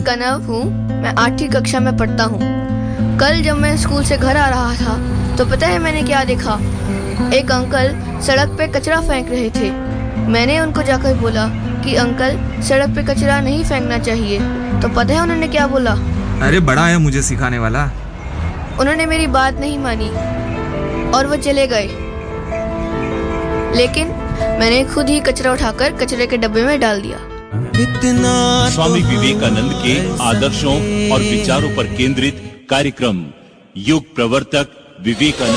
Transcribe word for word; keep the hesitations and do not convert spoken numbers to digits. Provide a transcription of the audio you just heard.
कनव हूँ। मैं आठवीं कक्षा में पढ़ता हूँ। कल जब मैं स्कूल से घर आ रहा था तो पता है मैंने क्या देखा? एक अंकल सड़क पे कचरा फेंक रहे थे। मैंने उनको जाकर बोला कि अंकल, सड़क पे कचरा नहीं फेंकना चाहिए। तो पता है उन्होंने क्या बोला? अरे बड़ा है मुझे सिखाने वाला। उन्होंने मेरी बात नहीं मानी और वो चले गए। लेकिन मैंने खुद ही कचरा उठाकर कचरे के डब्बे में डाल दिया। स्वामी विवेकानंद के आदर्शों और विचारों पर केंद्रित कार्यक्रम युग प्रवर्तक विवेकानंद